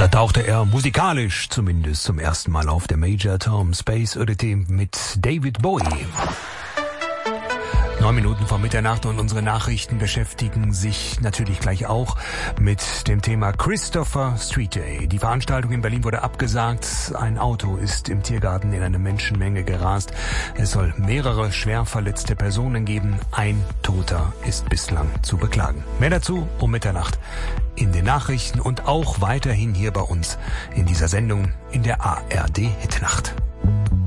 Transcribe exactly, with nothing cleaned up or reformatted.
Da tauchte er musikalisch zumindest zum ersten Mal auf, der Major Tom Space Oddity mit David Bowie. Neun Minuten vor Mitternacht und unsere Nachrichten beschäftigen sich natürlich gleich auch mit dem Thema Christopher Street Day. Die Veranstaltung in Berlin wurde abgesagt. Ein Auto ist im Tiergarten in eine Menschenmenge gerast. Es soll mehrere schwer verletzte Personen geben. Ein Toter ist bislang zu beklagen. Mehr dazu um Mitternacht in den Nachrichten und auch weiterhin hier bei uns in dieser Sendung in der A R D Hitnacht.